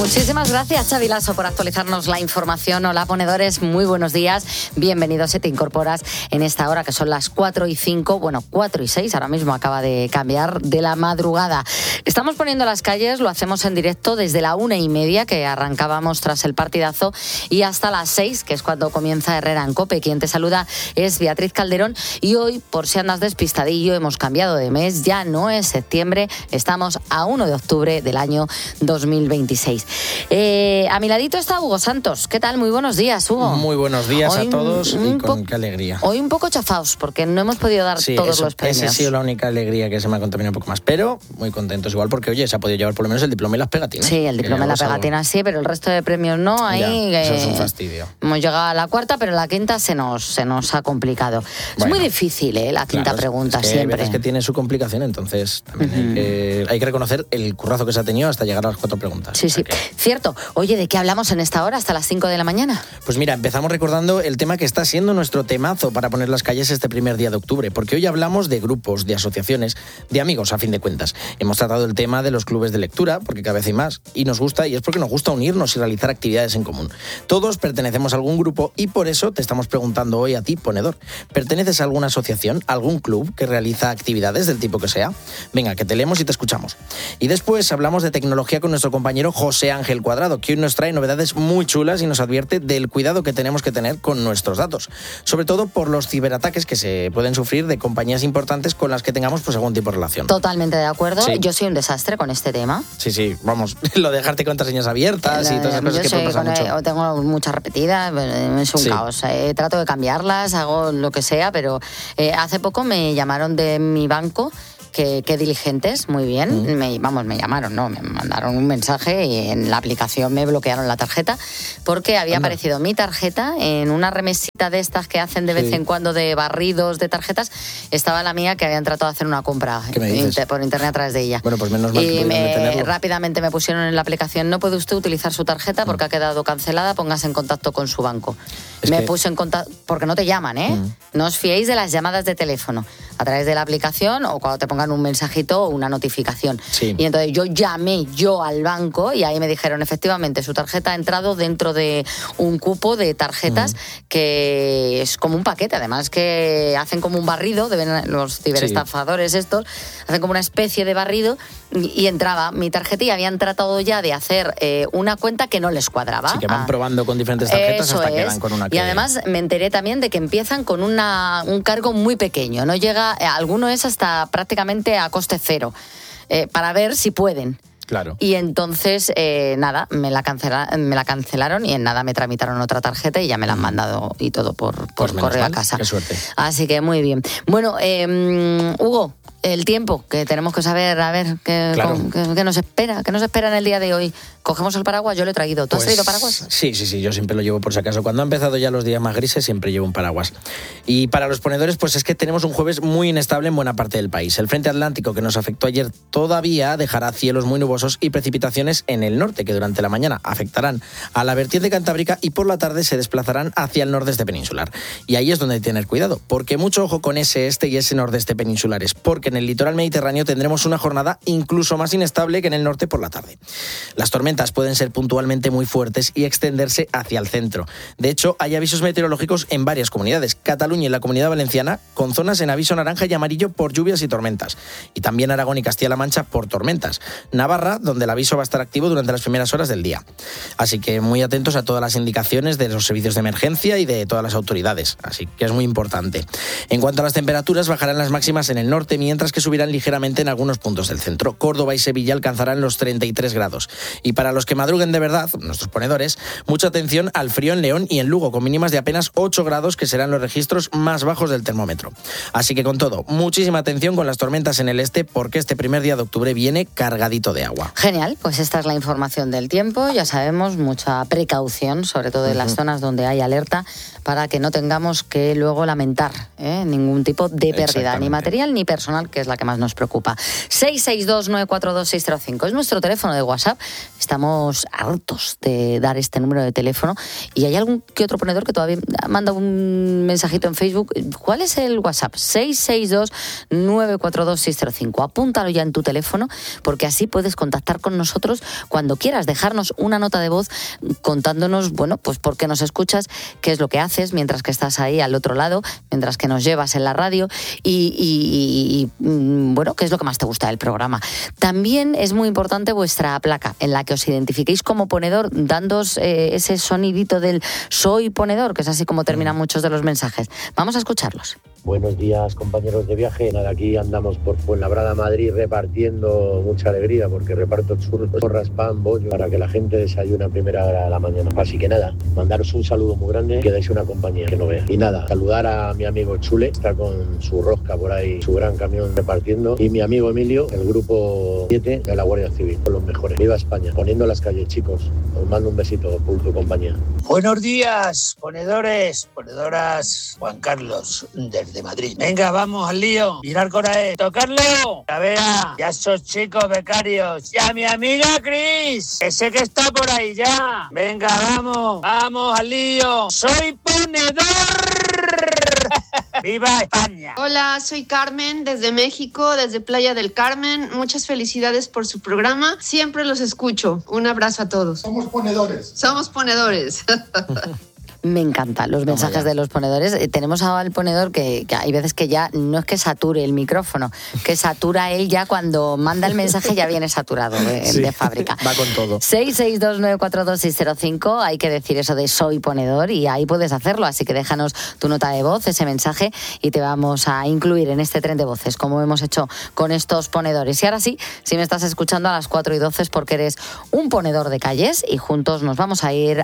Muchísimas gracias, Xavi Lasso, por actualizarnos la información. Hola, ponedores, muy buenos días. Bienvenidos, te incorporas en esta hora que son las 4:05, bueno, 4:06, ahora mismo acaba de cambiar, de la madrugada. Estamos poniendo las calles, lo hacemos en directo desde la 1:30, que arrancábamos tras el partidazo, y hasta las 6, que es cuando comienza Herrera en COPE. Quien te saluda es Beatriz Calderón, y hoy, por si andas despistadillo, hemos cambiado de mes, ya no es septiembre, estamos a 1 de octubre del año 2026. A mi ladito está Hugo Santos. ¿Qué tal? Muy buenos días, Hugo. Muy buenos días a todos y con qué alegría. Hoy un poco chafaos porque no hemos podido dar todos los premios. Esa ha sido la única alegría que se me ha contaminado un poco más. Pero muy contentos igual porque, oye, se ha podido llevar por lo menos el diploma y las pegatinas. Sí, el diploma y la pegatina sí, pero el resto de premios no. Ahí, eso es un fastidio. Hemos llegado a la cuarta, pero la quinta se nos ha complicado. Es muy difícil, la quinta pregunta es que siempre. Hay veces que tiene su complicación, entonces también hay que reconocer el currazo que se ha tenido hasta llegar a las 4 preguntas. Sí, sí. Cierto. Oye, ¿de qué hablamos en esta hora hasta las 5 de la mañana? Pues mira, empezamos recordando el tema que está siendo nuestro temazo para poner las calles este primer día de octubre, porque hoy hablamos de grupos, de asociaciones, de amigos, a fin de cuentas. Hemos tratado el tema de los clubes de lectura, porque cada vez hay más, y nos gusta, y es porque nos gusta unirnos y realizar actividades en común. Todos pertenecemos a algún grupo y por eso te estamos preguntando hoy a ti, ponedor, ¿perteneces a alguna asociación, algún club que realiza actividades del tipo que sea? Venga, que te leemos y te escuchamos. Y después hablamos de tecnología con nuestro compañero José Ángel Cuadrado, que hoy nos trae novedades muy chulas y nos advierte del cuidado que tenemos que tener con nuestros datos, sobre todo por los ciberataques que se pueden sufrir de compañías importantes con las que tengamos pues algún tipo de relación. Totalmente de acuerdo. Sí. Yo soy un desastre con este tema. Sí, vamos, lo de dejarte contraseñas abiertas y todas esas cosas que pueden pasar mucho. Tengo muchas repetidas, es un caos. Trato de cambiarlas, hago lo que sea, pero hace poco me llamaron de mi banco. Qué diligentes, muy bien. Me llamaron, no, me mandaron un mensaje y en la aplicación me bloquearon la tarjeta porque había aparecido mi tarjeta en una remesita de estas que hacen de vez en cuando de barridos de tarjetas. Estaba la mía que habían tratado de hacer una compra por internet a través de ella. Bueno, pues menos mal que y rápidamente me pusieron en la aplicación: no puede usted utilizar su tarjeta porque ha quedado cancelada, póngase en contacto con su banco. Puse en contacto, porque no te llaman, No os fiéis de las llamadas de teléfono a través de la aplicación o cuando te pongan un mensajito o una notificación. Sí. Y entonces yo llamé al banco y ahí me dijeron, efectivamente, su tarjeta ha entrado dentro de un cupo de tarjetas que es como un paquete, además que hacen como un barrido, los ciberestafadores estos, hacen como una especie de barrido y entraba mi tarjeta y habían tratado ya de hacer una cuenta que no les cuadraba. Sí, que van probando con diferentes tarjetas eso hasta que dan con una que... Y además me enteré también de que empiezan con un cargo muy pequeño, no llega, alguno es hasta prácticamente a coste cero, para ver si pueden. Claro. Y entonces, nada, me la cancelaron y en nada me tramitaron otra tarjeta y ya me la han mandado y todo por correo a casa. Qué suerte. Así que muy bien. Bueno, Hugo, el tiempo, que tenemos que saber, a ver, qué nos espera en el día de hoy. ¿Cogemos el paraguas? Yo lo he traído. ¿Tú has traído paraguas? Sí, yo siempre lo llevo por si acaso. Cuando han empezado ya los días más grises, siempre llevo un paraguas. Y para los ponedores, pues es que tenemos un jueves muy inestable en buena parte del país. El frente atlántico que nos afectó ayer todavía dejará cielos muy nubosos y precipitaciones en el norte, que durante la mañana afectarán a la vertiente cantábrica y por la tarde se desplazarán hacia el nordeste peninsular. Y ahí es donde hay que tener cuidado, porque mucho ojo con ese este y ese nordeste peninsulares, porque en el litoral mediterráneo tendremos una jornada incluso más inestable que en el norte por la tarde. Las tormentas pueden ser puntualmente muy fuertes y extenderse hacia el centro. De hecho, hay avisos meteorológicos en varias comunidades. Cataluña y la Comunidad Valenciana con zonas en aviso naranja y amarillo por lluvias y tormentas. Y también Aragón y Castilla-La Mancha por tormentas. Navarra, donde el aviso va a estar activo durante las primeras horas del día. Así que muy atentos a todas las indicaciones de los servicios de emergencia y de todas las autoridades. Así que es muy importante. En cuanto a las temperaturas, bajarán las máximas en el norte, mientras que subirán ligeramente en algunos puntos del centro. Córdoba y Sevilla alcanzarán los 33 grados. Y para los que madruguen de verdad, nuestros ponedores, mucha atención al frío en León y en Lugo, con mínimas de apenas 8 grados, que serán los registros más bajos del termómetro. Así que con todo, muchísima atención con las tormentas en el este, porque este primer día de octubre viene cargadito de agua. Genial, pues esta es la información del tiempo. Ya sabemos, mucha precaución, sobre todo en las zonas donde hay alerta, para que no tengamos que luego lamentar ningún tipo de pérdida, ni material ni personal, que es la que más nos preocupa. 662-942-605 es nuestro teléfono de WhatsApp. Estamos hartos de dar este número de teléfono y hay algún que otro ponedor que todavía manda un mensajito en Facebook. ¿Cuál es el WhatsApp? 662-942-605. Apúntalo ya en tu teléfono porque así puedes contactar con nosotros cuando quieras, dejarnos una nota de voz contándonos, bueno, pues por qué nos escuchas, qué es lo que haces mientras que estás ahí al otro lado, mientras que nos llevas en la radio y bueno, qué es lo que más te gusta del programa. También es muy importante vuestra placa en la que os identifiquéis como ponedor, dándoos ese sonidito del soy ponedor, que es así como terminan muchos de los mensajes. Vamos a escucharlos. Buenos días, compañeros de viaje. Nada, aquí andamos por Fuenlabrada, Madrid, repartiendo mucha alegría porque reparto churros, porras, pan, bollo para que la gente desayune a primera hora de la mañana. Así que nada, mandaros un saludo muy grande, que dais una compañía que no vea. Y nada, saludar a mi amigo Chule, está con su rosca por ahí, su gran camión repartiendo. Y mi amigo Emilio, el grupo 7 de la Guardia Civil, son los mejores. Viva España, poniendo las calles, chicos. Os mando un besito por tu compañía. Buenos días, ponedores, ponedoras. Juan Carlos, desde Madrid. Venga, vamos al lío. Mirar Corae. ¡Tocarlo! A ver, ya esos chicos becarios. Y a mi amiga Cris, que sé que está por ahí ya. Venga, vamos. Vamos al lío. ¡Soy ponedor! ¡Viva España! Hola, soy Carmen desde México, desde Playa del Carmen. Muchas felicidades por su programa. Siempre los escucho. Un abrazo a todos. Somos ponedores. Somos ponedores. Me encantan los mensajes de los ponedores. Tenemos al ponedor que hay veces que ya no es que sature el micrófono, que satura él ya cuando manda el mensaje ya viene saturado de fábrica. Va con todo. 662-942-605, hay que decir eso de soy ponedor y ahí puedes hacerlo, así que déjanos tu nota de voz, ese mensaje y te vamos a incluir en este tren de voces, como hemos hecho con estos ponedores. Y ahora sí, si me estás escuchando a las 4:12 es porque eres un ponedor de calles y juntos nos vamos a ir